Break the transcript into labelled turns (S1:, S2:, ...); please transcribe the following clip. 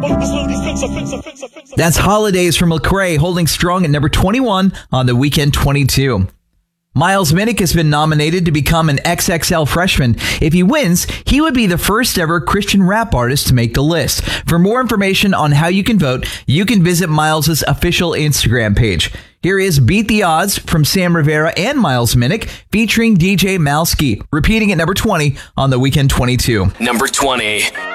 S1: That's Holidays from Lecrae, holding strong at number 21 on the Weekend 22. Miles Minnick has been nominated to become an XXL freshman. If he wins, he would be the first ever Christian rap artist to make the list. For more information on how you can vote, you can visit Miles's official Instagram page. Here is Beat the Odds from Sam Rivera and Miles Minnick, featuring DJ Malski, repeating at number 20 on the Weekend 22.
S2: Number 20.